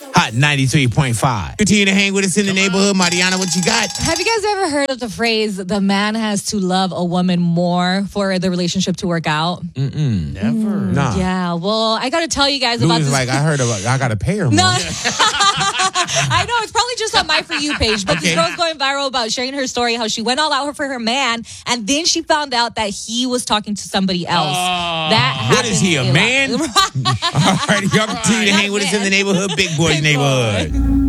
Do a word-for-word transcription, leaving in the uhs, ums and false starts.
Hot ninety-three point five. Continue to hang with us in the neighborhood. Mariana, what you got? Have you guys ever heard of the phrase, the man has to love a woman more for the relationship to work out? Mm-mm. Never. Mm, nah. Yeah, well, I got to tell you guys about Louis this. like, I heard about, I got to pay her more. No. I know, it's probably just on my For You page, but Okay. this girl's going viral about sharing her story, how she went all out for her man, and then she found out that he was talking to somebody else. Oh. That What is he, a happens man? lot. All right, y'all continue to hang with us in the neighborhood. Big Boys Big neighborhood. boy.